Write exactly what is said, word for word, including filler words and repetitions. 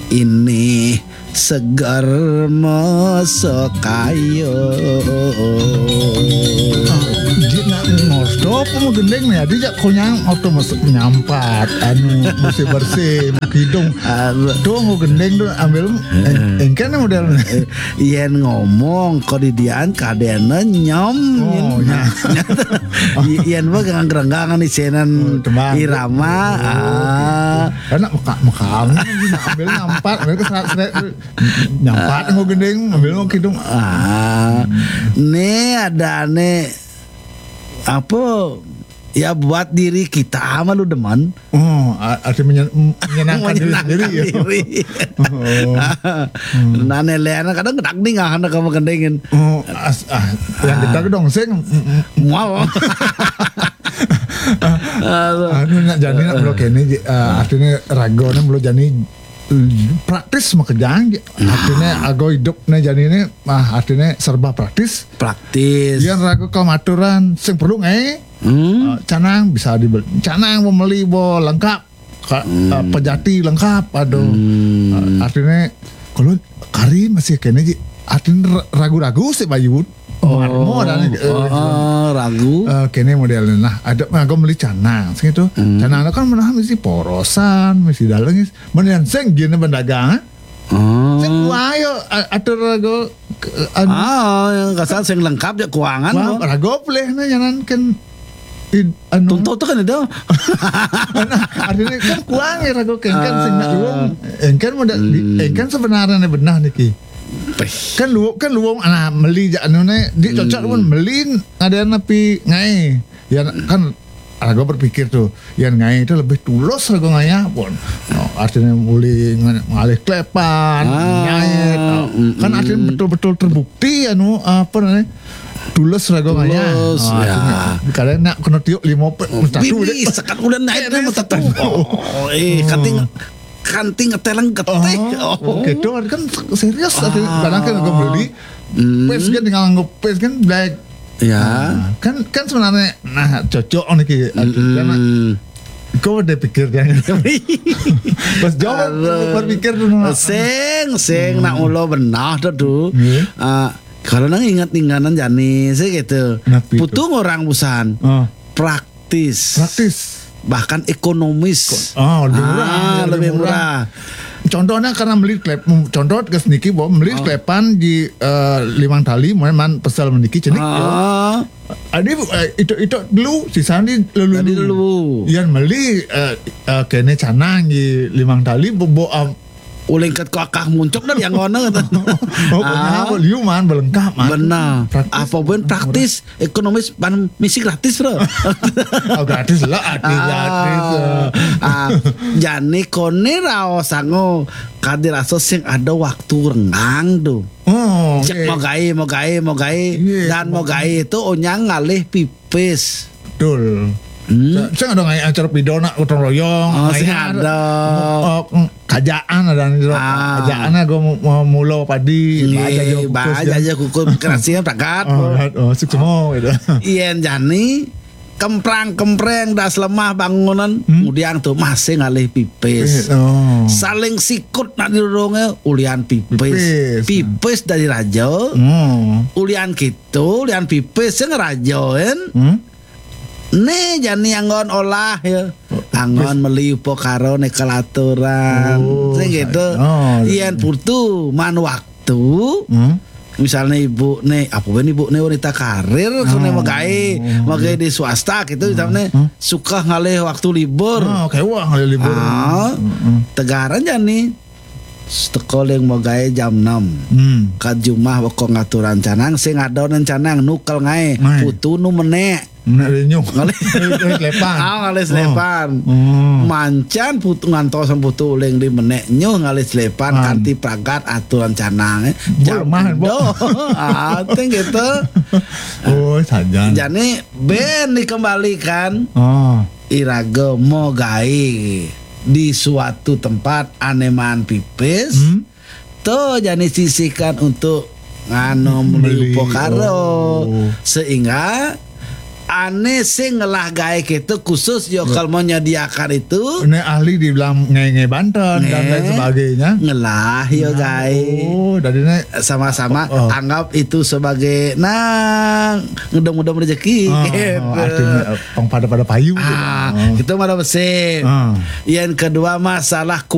ini segar masuk kayu. Di nak ngosto mau gendeng nih, dia konyang auto masuk nyampat, anu mesti bersih, hidung. Tuh mau gendeng tuh ambil engken model. Yen ngomong kodidian kadena nyom. Oh ya. Yen mah gerang-geranggan isenan irama. Karena muka muka ambil nyampat, ambil keserat nyampat mau gendeng, ambil mau hidung. Ah, nih ada nih apa ya buat diri kita mah lu demen. Oh, arti menyen- menyenangkan diri sendiri ya. Oh. Nah, nelena kadang gedak nih nggak ada kamu gendengin. Oh, as, ah, yang kita dong sing mual. Anu nak jadi nak belum kene artinya ragone belum jadi praktis mah kerjaan artinya ago hidup nih jadi ini mah artinya serba praktis praktis yang ragu kamaturan sing perlu ngai hmm? canang bisa dibeli canang mau beli bo lengkap ka, hmm. uh, pejati lengkap aduh hmm. uh, artinya kalau kari masih kene artinya ragu-ragu sih bayu oh, mau dan uh, ragu uh, kene modelnya nah ada aku beli canang segitu hmm. canang kan menahan mesti porosan mesti dalangnya menahan seng gini pendagang oh. seng ayo atur ragu ah yang kasar seng lengkap ya keuangan wah ragu boleh nah jangan kan anu tuntut tuh kan itu nah artinya kan kuang ya ragu kan kan seng nak uang kan modal kan sebenarnya benar nih kan lu kan lu anak meli anu nih di cocok pun hmm. meli ada napi ngai ya kan aku berpikir tuh yang ngai itu lebih tulus aku ngaya pun no, artinya muli ngalih klepan ah, ngai no. mm, kan artinya mm. betul-betul terbukti anu apa namanya tulus ragu ngaya no, ya. Kadang nak kena tiup lima pet satu deh sekat udah naik nih satu oh eh kating kanting ngeteleng ketek oh, oh. Gitu kan serius ah. Kadang kan gue beli hmm. Pes kan tinggal ngepes kan black ya nah, kan kan sebenarnya nah cocok nih hmm. Karena gue udah pikir kan pas jawab berpikir tuh seng seng hmm. Nak ulo benar tuh hmm. uh, kalau nang ingat-ingatan jani sih gitu putung orang busan oh. praktis praktis bahkan ekonomis. Oh, lebih murah, ah, lebih murah. Contohnya karena beli klep, contoh ke niki bahwa beli oh. klepan di uh, limang tali, memang pesel meniki cenik. Ah. Adi uh, itu itu dulu sisa di lulu dulu. Yang beli uh, uh, kene canang di limang tali bobo uh, uling ket kakak muncul dan yang ngono kata. Oh, ah, liu man belengkap man. Benar. Apa pun praktis, ekonomis, pan misi gratis bro. Oh, gratis lah, arti gratis. Ah, jani kone rao sango kadir aso sing ada waktu renggang tuh. Oh, cek mau gai, mau gai, mau gai, dan mau gai itu onyang ngalih pipis. Betul. Hmm. Saya ada ngai acara pidona gotong royong. Oh, saya ada. Oh, kajaan ada nih. Ah. Kajaan gue mau mulo padi. Iya, baca aja kuku kerasian prakat. Oh, oh, semua gitu. Iyan jani kemprang kempreng das lemah bangunan. Hmm? Kemudian tuh masih ngalih pipis. Oh. Saling sikut nak dirongnya ulian pipis. Pipis, pipis dari raja. Hmm. Ulian gitu, ulian pipis yang ngerajoin. Hmm? Nih jani anggon olah ya anggon meli upo karo nek kelaturan oh, gitu oh, iyan putu man waktu hmm? Misalnya ibu nih apa ben ibu nih wanita karir oh, kene magai oh, magai di swasta gitu misalnya hmm? Suka ngalih waktu libur oh, kayak wah ngalih libur ah, hmm. Tegaran jani teko yang magai jam enam hmm. Ka jumah wako ngaturan canang sing adonan canang nukel ngae putu nu menek ngalih nyung ngalih lepan ah ngalih selepan oh. Oh. Mancan putu ngantos putu uling di menek nyung ngalih selepan Man. Kanti pragat aturan canang jam do ah teng gitu oh sajan jane ben dikembalikan oh iraga mau gai di suatu tempat aneman pipis hmm? Tuh jani sisihkan untuk ngano beli pokaro oh. Sehingga ane sing ngelah gawe gitu khusus yo kalau mau nyediakan itu ini ahli dibilang nge-nge Banten dan lain sebagainya ngelah yo gawe oh dari ini sama-sama oh, oh. anggap itu sebagai nah ngedom-ngedom rezeki oh, gitu. oh, artinya pang pada pada payu ah, gitu. Itu mana mesin oh. Yang kedua masalah